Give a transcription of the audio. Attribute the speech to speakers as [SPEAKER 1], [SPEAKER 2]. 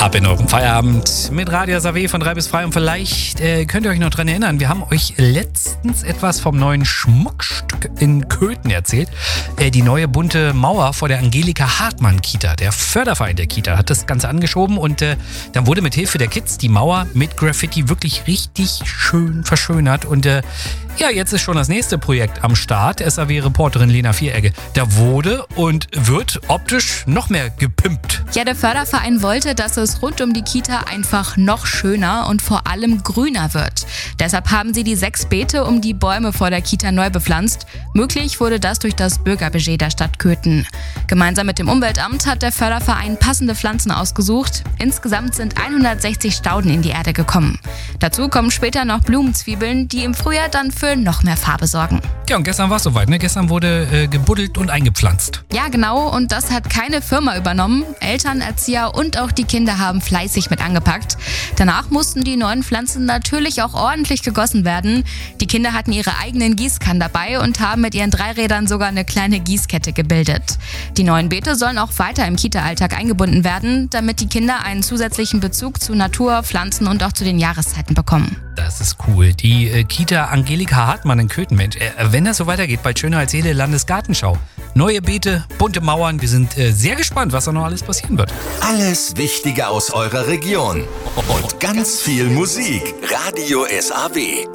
[SPEAKER 1] Ab in eurem Feierabend mit Radio SAW von 3 bis 5. Und vielleicht könnt ihr euch noch dran erinnern, wir haben euch letztens etwas vom neuen Schmuckstück in Köthen erzählt. Die neue bunte Mauer vor der Angelika-Hartmann-Kita. Der Förderverein der Kita hat das Ganze angeschoben und dann wurde mit Hilfe der Kids die Mauer mit Graffiti wirklich richtig schön verschönert. Und jetzt ist schon das nächste Projekt am Start. SAW-Reporterin Lena Vieregge. Da wurde und wird optisch noch mehr gepimpt.
[SPEAKER 2] Ja, der Förderverein wollte, dass es rund um die Kita einfach noch schöner und vor allem grüner wird. Deshalb haben sie die 6 Beete um die Bäume vor der Kita neu bepflanzt. Möglich wurde das durch das Bürgerbudget der Stadt Köthen. Gemeinsam mit dem Umweltamt hat der Förderverein passende Pflanzen ausgesucht. Insgesamt sind 160 Stauden in die Erde gekommen. Dazu kommen später noch Blumenzwiebeln, die im Frühjahr dann für noch mehr Farbe sorgen.
[SPEAKER 1] Ja, und gestern war es soweit, ne? Gestern wurde gebuddelt und eingepflanzt.
[SPEAKER 2] Ja, genau. Und das hat keine Firma übernommen. Eltern, Erzieher und auch die Kinder haben fleißig mit angepackt. Danach mussten die neuen Pflanzen natürlich auch ordentlich gegossen werden. Die Kinder hatten ihre eigenen Gießkannen dabei und haben mit ihren 3 Rädern sogar eine kleine Gießkette gebildet. Die neuen Beete sollen auch weiter im Kita-Alltag eingebunden werden, damit die Kinder einen zusätzlichen Bezug zu Natur, Pflanzen und auch zu den Jahreszeiten bekommen.
[SPEAKER 1] Das ist cool. Die Kita Angelika Hartmann in Köthen, Mensch. Wenn das so weitergeht, bald schöner als jede Landesgartenschau. Neue Beete, bunte Mauern. Wir sind sehr gespannt, was da noch alles passieren wird.
[SPEAKER 3] Alles Wichtige aus eurer Region. Und ganz viel Musik. Radio SAW.